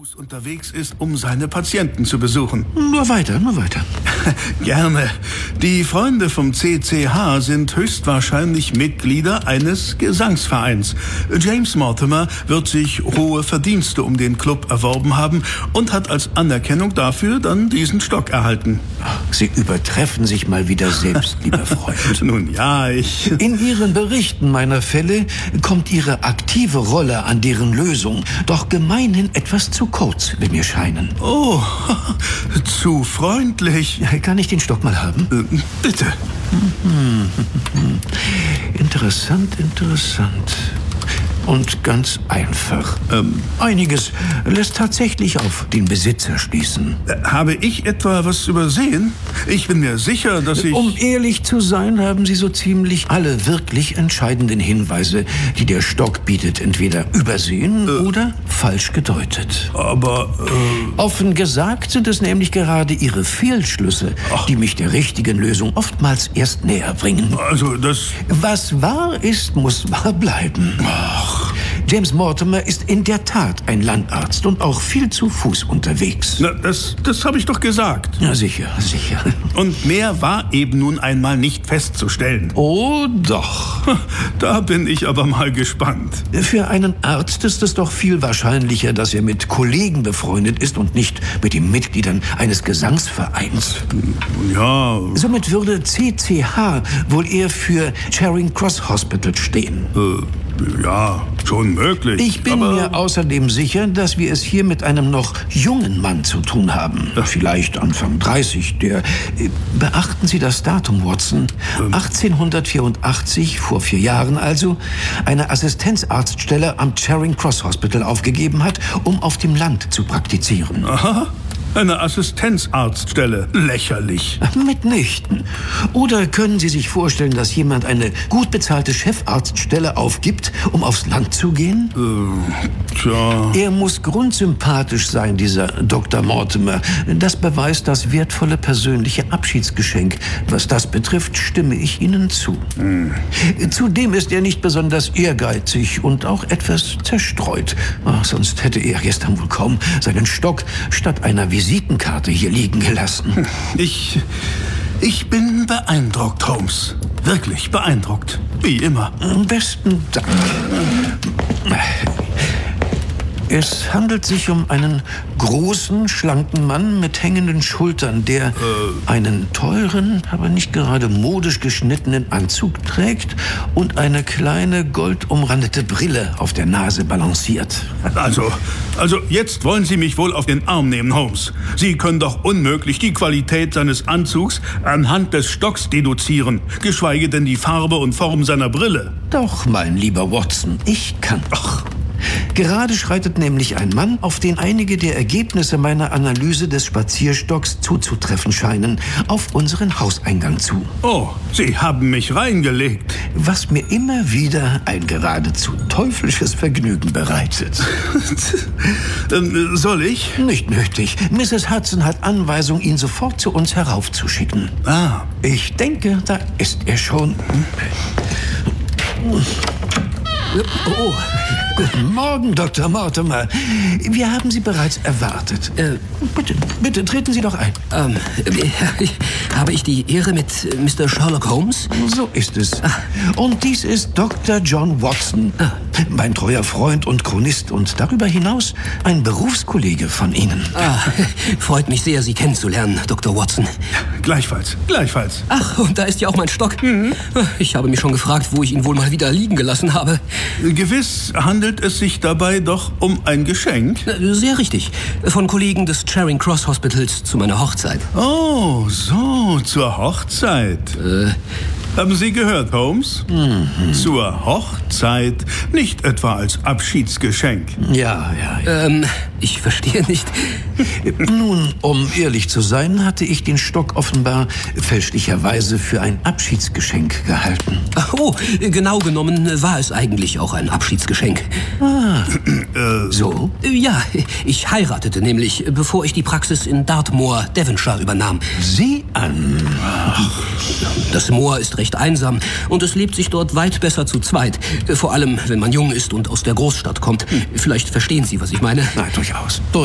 Fuß unterwegs ist, um seine Patienten zu besuchen. Nur weiter. Gerne. Die Freunde vom CCH sind höchstwahrscheinlich Mitglieder eines Gesangsvereins. James Mortimer wird sich hohe Verdienste um den Club erworben haben und hat als Anerkennung dafür dann diesen Stock erhalten. Sie übertreffen sich mal wieder selbst, lieber Freund. Nun ja, In Ihren Berichten meiner Fälle kommt Ihre aktive Rolle an deren Lösung doch gemeinhin etwas zu kurz, will mir scheinen. Oh, zu freundlich. Kann ich den Stock mal haben? Bitte. Interessant. Und ganz einfach. Einiges lässt tatsächlich auf den Besitzer schließen. Habe ich etwa was übersehen? Ich bin mir sicher, dass ich... Um ehrlich zu sein, haben Sie so ziemlich alle wirklich entscheidenden Hinweise, die der Stock bietet, entweder übersehen oder falsch gedeutet. Aber, Offen gesagt sind es nämlich gerade Ihre Fehlschlüsse, die mich der richtigen Lösung oftmals erst näher bringen. Also, das... Was wahr ist, muss wahr bleiben. James Mortimer ist in der Tat ein Landarzt und auch viel zu Fuß unterwegs. Na, das habe ich doch gesagt. Ja, sicher. Und mehr war eben nun einmal nicht festzustellen. Oh, doch. Da bin ich aber mal gespannt. Für einen Arzt ist es doch viel wahrscheinlicher, dass er mit Kollegen befreundet ist und nicht mit den Mitgliedern eines Gesangsvereins. Ja... Somit würde CCH wohl eher für Charing Cross Hospital stehen. Ja, schon möglich. Ich bin mir außerdem sicher, dass wir es hier mit einem noch jungen Mann zu tun haben. Vielleicht Anfang 30, der... beachten Sie das Datum, Watson. 1884, vor 4 Jahren also, eine Assistenzarztstelle am Charing Cross Hospital aufgegeben hat, um auf dem Land zu praktizieren. Aha. Eine Assistenzarztstelle. Lächerlich. Mitnichten. Oder können Sie sich vorstellen, dass jemand eine gut bezahlte Chefarztstelle aufgibt, um aufs Land zu gehen? Tja... Er muss grundsympathisch sein, dieser Dr. Mortimer. Das beweist das wertvolle persönliche Abschiedsgeschenk. Was das betrifft, stimme ich Ihnen zu. Zudem ist er nicht besonders ehrgeizig und auch etwas zerstreut. Sonst hätte er gestern wohl kaum seinen Stock statt einer Visitenkarte hier liegen gelassen. Ich bin beeindruckt, Holmes. Wirklich beeindruckt. Wie immer. Besten Dank. Es handelt sich um einen großen, schlanken Mann mit hängenden Schultern, der einen teuren, aber nicht gerade modisch geschnittenen Anzug trägt und eine kleine, goldumrandete Brille auf der Nase balanciert. Also, jetzt wollen Sie mich wohl auf den Arm nehmen, Holmes. Sie können doch unmöglich die Qualität seines Anzugs anhand des Stocks deduzieren, geschweige denn die Farbe und Form seiner Brille. Doch, mein lieber Watson, ich kann. Gerade schreitet nämlich ein Mann, auf den einige der Ergebnisse meiner Analyse des Spazierstocks zuzutreffen scheinen, auf unseren Hauseingang zu. Oh, Sie haben mich reingelegt. Was mir immer wieder ein geradezu teuflisches Vergnügen bereitet. Soll ich? Nicht nötig. Mrs. Hudson hat Anweisung, ihn sofort zu uns heraufzuschicken. Ich denke, da ist er schon. Oh, guten Morgen, Dr. Mortimer. Wir haben Sie bereits erwartet. Bitte, treten Sie doch ein. Habe ich die Ehre mit Mr. Sherlock Holmes? So ist es. Und dies ist Dr. John Watson, mein treuer Freund und Chronist und darüber hinaus ein Berufskollege von Ihnen. Freut mich sehr, Sie kennenzulernen, Dr. Watson. Gleichfalls. Ach, und da ist ja auch mein Stock. Ich habe mich schon gefragt, wo ich ihn wohl mal wieder liegen gelassen habe. Gewiss handelt es sich dabei doch um ein Geschenk. Sehr richtig. Von Kollegen des Charing Cross Hospitals zu meiner Hochzeit. Oh, so, zur Hochzeit. Haben Sie gehört, Holmes? Zur Hochzeit, nicht etwa als Abschiedsgeschenk. Ja. Ich verstehe nicht. Nun, um ehrlich zu sein, hatte ich den Stock offenbar fälschlicherweise für ein Abschiedsgeschenk gehalten. Oh, genau genommen war es eigentlich auch ein Abschiedsgeschenk. So? Ja, ich heiratete nämlich, bevor ich die Praxis in Dartmoor, Devonshire übernahm. Sieh an. Das Moor ist recht einsam und es lebt sich dort weit besser zu zweit. Vor allem, wenn man jung ist und aus der Großstadt kommt. Vielleicht verstehen Sie, was ich meine. Nein, durchaus.